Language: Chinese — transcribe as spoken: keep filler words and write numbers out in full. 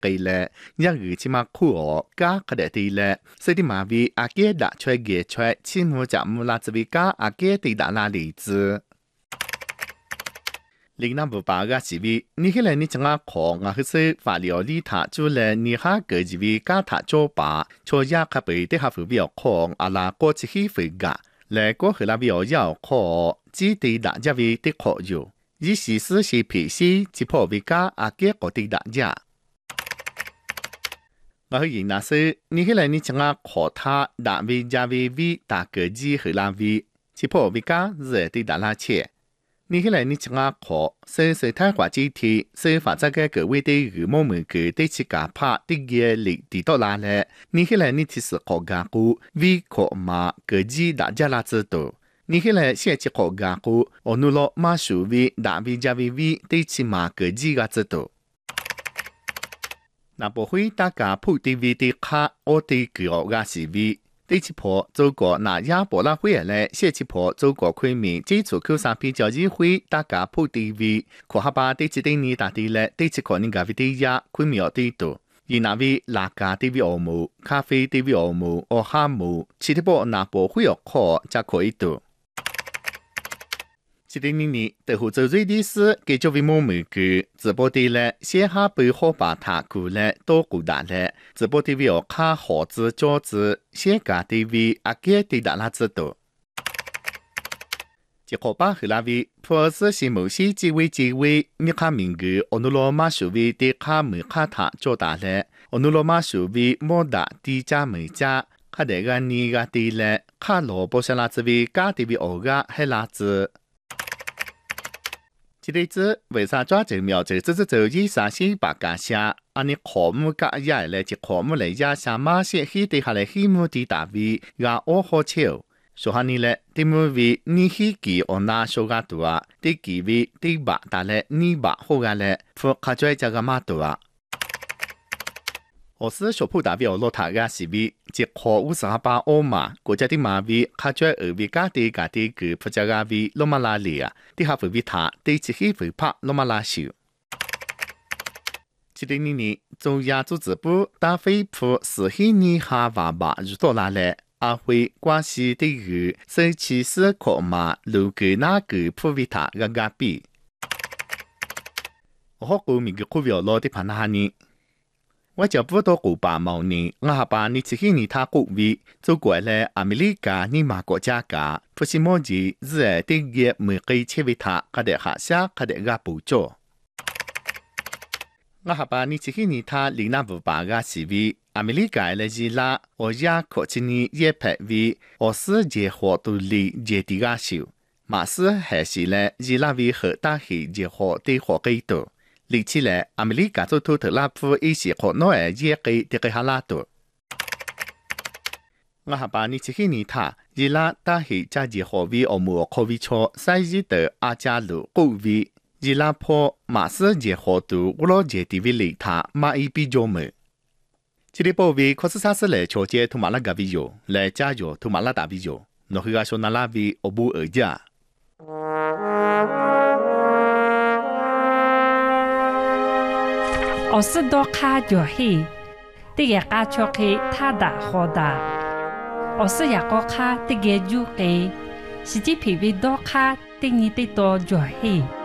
给了，一日起码酷哦，加可得的了，所以马为阿给打出给出，起码讲木拉子为加阿给的打那例子。领导部把个是为，你起来你怎啊看？我去说法律里头做了，你下个是为加他做吧，做亚克贝的下副表看阿拉过去去回个，来过去那表要看，只对大家为的看有，以事实是平时只破为加阿给个对大家。我去那说，你起来你怎啊看他大为加为为大个子和那为，只破为加是对大拉切。你起来你怎啊看？是是太华集体，是发展个各位的羽毛们个对起家拍的个力地到哪嘞？你起来你其实考家股，为可嘛个子大家拉知道。你起来先去考家股，我努了马数为大为加为为对起嘛个子个知道。那不会大家普的为的卡，我的个个是为。第七波中国那亚博拉会来，下七波中国昆明基础科三批交易会大家普 T V， 可哈巴第七第二大地嘞，第七可能咖啡第一昆明地多，而那位拉加 T V 欧姆、咖啡 T V 欧姆、奥哈姆，七七波那波会有可加可以多。七第二年，对湖州瑞的是给作为某某个直播的嘞，先下背后把他过来多顾大嘞，直播的为我看好子教子，先家的为阿给的大拉知道。结果把后来为普尔斯是某些几位几位，你看名个俄罗罗马属为的卡没卡他做大嘞，俄罗罗马属为莫达的家没家，卡得个你个的嘞，卡罗波上拉子为家的为欧个还拉子。这类子为啥抓这苗子只是走一三四八家下，安尼科目加一来就科目来压下马些去对下来希目的大位压我好笑，说下你嘞，对目为你去记我拿手个多啊，对记为对把大嘞你把好个嘞，不卡在这个马多啊。我是小普大表落塔个是为即可五十八欧嘛，国家的马为卡在二为家的家的个普加个为罗马拉里啊，底下会为他对自己会拍罗马拉秀。七零年年，中央组织部大飞普是黑尼哈娃娃入到哪来？阿会关系的个生气是可嘛？如果那个普为他个个比，我好过明个股票落的盘那呢？我就不到古巴毛年，我下把你自己你他国位走过来，阿美利加你马国家噶，不是么子日爱的个没给切为他，他得下下他得个补助。我下把你自己你他领那不把个是为阿美利加来日啦，我也可今年也排为我是结合独立结地个少，马是还是嘞日啦为和大黑结合的合给多。历起来，阿美利加做土特拉夫一些可能会也给这个哈拉多。我下把你自己你他，伊拉大黑加热合为欧姆可维错，赛日的阿加鲁古维，伊拉破马斯热合度乌罗热地维里他马伊比较么。这里保卫可是啥事来调节图马拉嘎维有，来加油图马拉达维有，诺黑个说那拉维欧布尔加。 我是多卡就黑，第二个就黑他打好打。我是一个卡第二就黑，是只皮皮多卡第二的多就黑。